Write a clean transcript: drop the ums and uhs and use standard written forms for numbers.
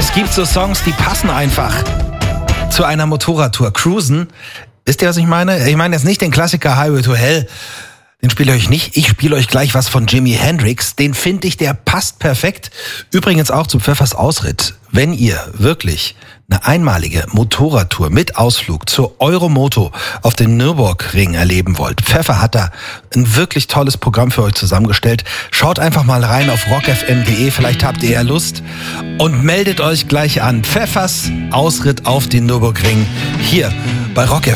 Es gibt so Songs, die passen einfach zu einer Motorradtour. Cruisen, wisst ihr, was ich meine? Ich meine jetzt nicht den Klassiker Highway to Hell, den spiele ich euch nicht. Ich spiele euch gleich was von Jimi Hendrix. Den finde ich, der passt perfekt. Übrigens auch zu Pfeffers Ausritt. Wenn ihr wirklich eine einmalige Motorradtour mit Ausflug zur Euromoto auf den Nürburgring erleben wollt, Pfeffer hat da ein wirklich tolles Programm für euch zusammengestellt. Schaut einfach mal rein auf rockfm.de, vielleicht habt ihr ja Lust und meldet euch gleich an. Pfeffers Ausritt auf den Nürburgring hier bei Rock FM.